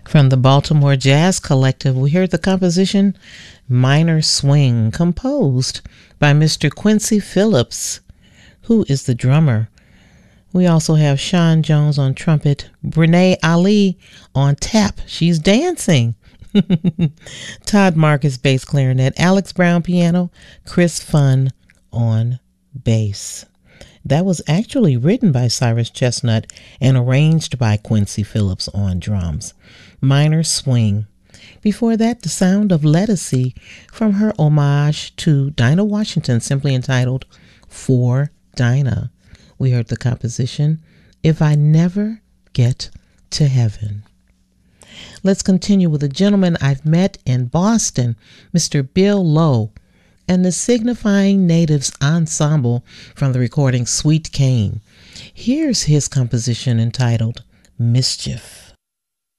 From the Baltimore Jazz Collective, we heard the composition Minor Swing, composed by Mr. Quincy Phillips, who is the drummer. We also have Sean Jones on trumpet, Brene Ali on tap. She's dancing. Todd Marcus bass clarinet, Alex Brown piano, Chris Funn on bass. That was actually written by Cyrus Chestnut and arranged by Quincy Phillips on drums. Minor Swing. Before that, the sound of Lettucey from her homage to Dinah Washington, simply entitled For Dinah. We heard the composition, If I Never Get to Heaven. Let's continue with a gentleman I've met in Boston, Mr. Bill Lowe, and the Signifying Natives Ensemble from the recording Sweet Cane. Here's his composition entitled Mischief.